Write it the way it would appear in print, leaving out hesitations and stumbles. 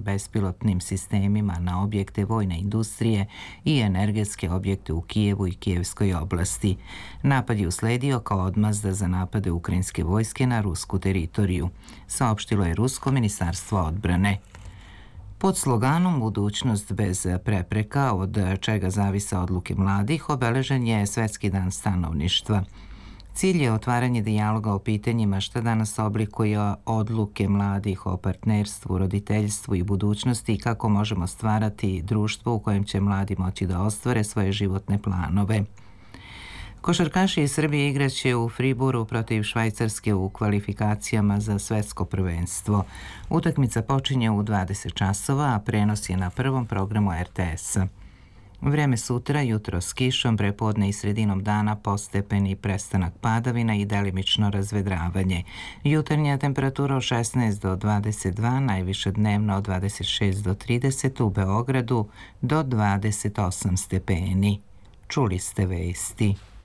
bespilotnim sistemima na objekte vojne industrije i energetske objekte u Kijevu i Kijevskoj oblasti. Napad je usledio kao odmazda za napade ukrajinske vojske na rusku teritoriju, saopštilo je Rusko ministarstvo odbrane. Pod sloganom Budućnost bez prepreka, od čega zavise odluke mladih, obeležen je Svetski dan stanovništva. Cilj je otvaranje dijaloga o pitanjima što danas oblikuje odluke mladih o partnerstvu, roditeljstvu i budućnosti i kako možemo stvarati društvo u kojem će mladi moći da ostvare svoje životne planove. Košarkaši iz Srbije igraće u Fribourgu protiv Švajcarske u kvalifikacijama za svetsko prvenstvo. Utakmica počinje u 20 časova, a prenos je na prvom programu RTS-a. Vreme sutra, jutro s kišom, prepodne i sredinom dana postepeni prestanak padavina i delimično razvedravanje. Jutarnja temperatura od 16 do 22, najviše dnevno od 26 do 30, u Beogradu do 28 stepeni. Čuli ste vesti.